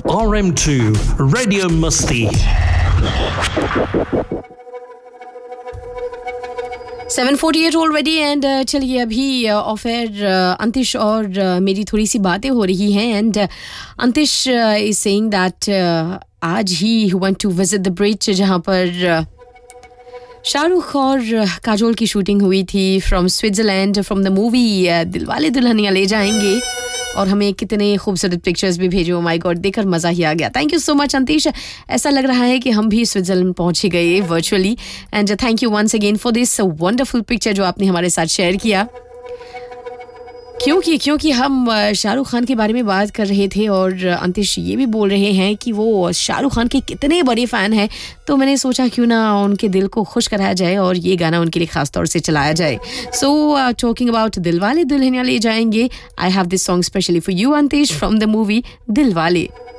RM2 Radio Musti. 7:48 already and चलिए अभी of air Antish और मेरी थोड़ी सी बातें हो रही हैं and Antish is saying that आज he went to visit the bridge जहां पर शाहरुख और काजोल की शूटिंग हुई थी from Switzerland from the movie Dilwale Dulhania ले जाएंगे और हमें कितने खूबसूरत पिक्चर्स भी भेजे ओ माय गॉड देखकर मज़ा ही आ गया thank you so much Antish ऐसा लग रहा है कि हम भी स्विट्जरलैंड पहुंच ही गए virtually and thank you once again for this wonderful picture जो आपने हमारे साथ शेयर किया क्योंकि हम शाहरुख खान के बारे में बात कर रहे थे और अंतिश ये भी बोल रहे हैं कि वो शाहरुख खान के कितने बड़े फ़ैन हैं तो मैंने सोचा क्यों ना उनके दिल को खुश कराया जाए और ये गाना उनके लिए ख़ास तौर से चलाया जाए so talking about Dilwale Dulhania ले जाएंगे I have this song specially for you Antish from the movie Dilwale